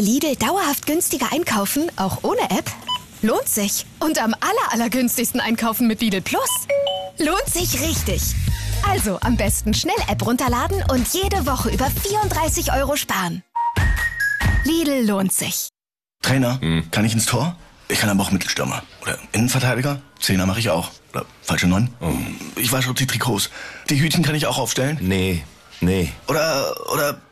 Lidl dauerhaft günstiger einkaufen, auch ohne App? Lohnt sich. Und am allergünstigsten einkaufen mit Lidl Plus. Lohnt sich richtig. Also am besten schnell App runterladen und jede Woche über 34 € sparen. Lidl lohnt sich. Trainer, kann ich ins Tor? Ich kann aber auch Mittelstürmer. Oder Innenverteidiger? Zehner mache ich auch. Oder falsche 9? Ich wasche auch die Trikots. Die Hütchen kann ich auch aufstellen? Nee. Oder